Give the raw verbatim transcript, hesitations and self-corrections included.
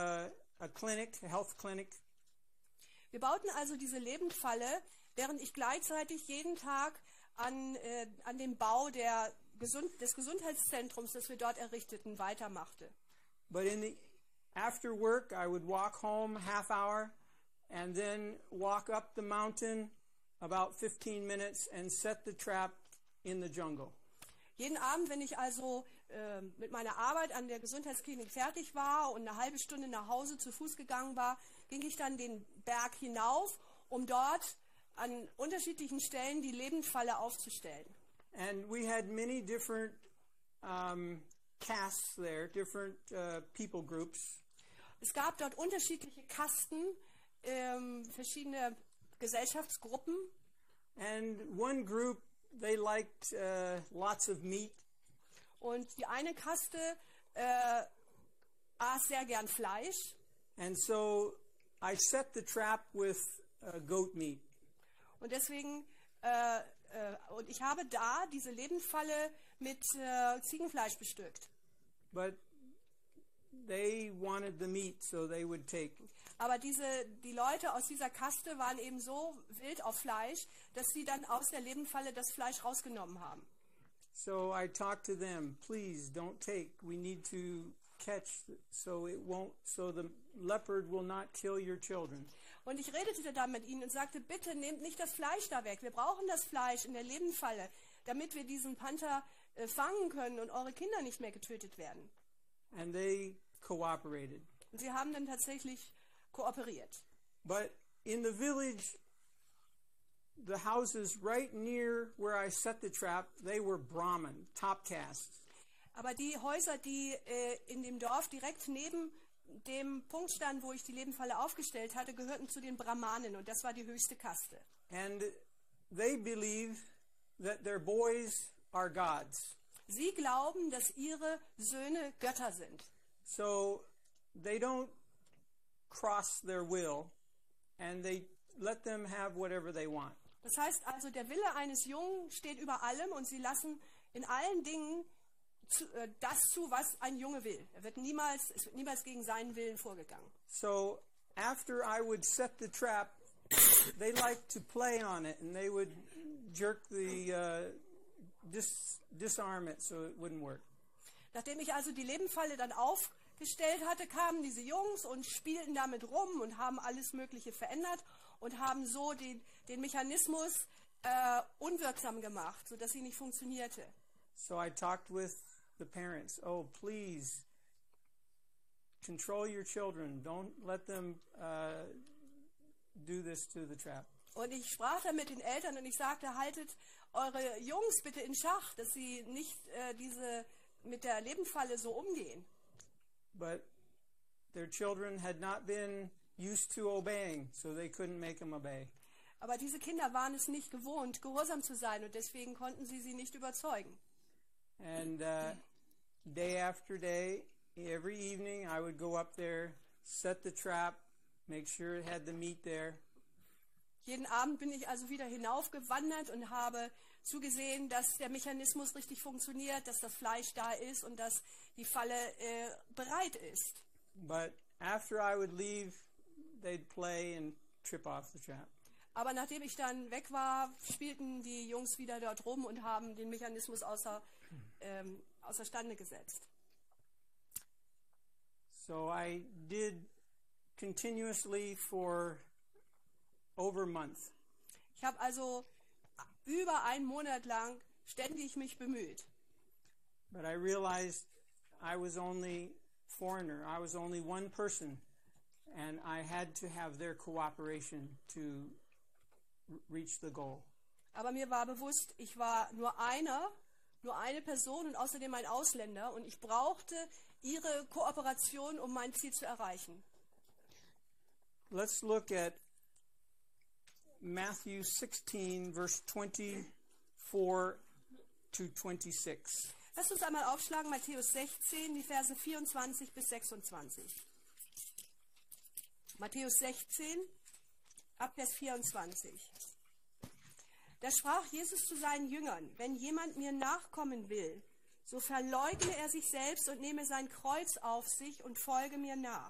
a, a clinic, a health clinic. Wir bauten also diese Lebendfalle, während ich gleichzeitig jeden Tag an, äh, an dem Bau der Gesund des Gesundheitszentrums, das wir dort errichteten, weitermachte. But in the after work, I would walk home half hour and then walk up the mountain about fifteen minutes and set the trap in the jungle. Jeden Abend, wenn ich also äh, mit meiner Arbeit an der Gesundheitsklinik fertig war und eine halbe Stunde nach Hause zu Fuß gegangen war, ging ich dann den Berg hinauf, um dort an unterschiedlichen Stellen die Lebendfalle aufzustellen. And we had many different um, castes there, different uh, people groups. Es gab dort unterschiedliche Kasten, ähm, verschiedene Gesellschaftsgruppen. And one group, they liked uh, lots of meat. Und die eine Kaste äh, aß sehr gern Fleisch. And so I set the trap with uh, goat meat. Und deswegen, äh, äh, und ich habe da diese Lebendfalle mit äh, Ziegenfleisch bestückt. But they wanted the meat, so they would take. Aber diese, die Leute aus dieser Kaste waren eben so wild auf Fleisch, dass sie dann aus der Lebendfalle das Fleisch rausgenommen haben. So I talked to them, please don't take. We need to catch so it won't, so the leopard will not kill your children. Und ich redete dann mit ihnen und sagte, bitte nehmt nicht das Fleisch da weg. Wir brauchen das Fleisch in der Lebendfalle, damit wir diesen Panther äh, fangen können und eure Kinder nicht mehr getötet werden. And they cooperated. Und sie haben dann tatsächlich kooperiert. But in the village, the houses right near where I set the trap, they were Brahmin, top castes. Aber die Häuser, die äh, in dem Dorf direkt neben dem Punkt standen, wo ich die Lebendfalle aufgestellt hatte, gehörten zu den Brahmanen und das war die höchste Kaste. And they believe that their boys are gods. Sie glauben, dass ihre Söhne Götter sind. So they don't cross their will and they let them have whatever they want. Das heißt also, der Wille eines Jungen steht über allem und sie lassen in allen Dingen zu, äh, das zu, was ein Junge will. Er wird niemals, es wird niemals gegen seinen Willen vorgegangen. So after I would set the trap, they liked to play on it and they would jerk the uh, dis disarm it so it wouldn't work. Nachdem ich also die Lebendfalle dann aufgestellt hatte, kamen diese Jungs und spielten damit rum und haben alles Mögliche verändert und haben so den, den Mechanismus äh, unwirksam gemacht, sodass sie nicht funktionierte. So I talked with the parents. Oh, please control your children. Don't let them uh, do this to the trap. Und ich sprach dann mit den Eltern und ich sagte, haltet eure Jungs bitte in Schach, dass sie nicht äh, diese mit der Lebendfalle so umgehen. But their children had not been used to obeying, so they couldn't make them obey. Aber diese Kinder waren es nicht gewohnt, gehorsam zu sein und deswegen konnten sie sie nicht überzeugen. And uh, day after day, every evening, I would go up there, set the trap, make sure it had the meat there. Jeden Abend bin ich also wieder hinaufgewandert und habe zugesehen, dass der Mechanismus richtig funktioniert, dass das Fleisch da ist und dass die Falle äh, bereit ist. But after I would leave, they'd play and trip off the trap. Aber nachdem ich dann weg war, spielten die Jungs wieder dort rum und haben den Mechanismus außer, ähm, außerstande gesetzt. So I did continuously for over a month. Ich habe also über einen Monat lang ständig mich bemüht. But I realized I was only foreigner. I was only one person, and I had to have their cooperation to reach the goal. Aber mir war bewusst, ich war nur einer, nur eine Person und außerdem ein Ausländer und ich brauchte ihre Kooperation, um mein Ziel zu erreichen. Let's look at Matthew sixteen, verse twenty-four to twenty-six. Lass uns einmal aufschlagen, Matthäus sechzehn, die Verse vierundzwanzig bis sechsundzwanzig. Matthäus sechzehn, ab Vers vierundzwanzig. Da sprach Jesus zu seinen Jüngern, wenn jemand mir nachkommen will, so verleugne er sich selbst und nehme sein Kreuz auf sich und folge mir nach.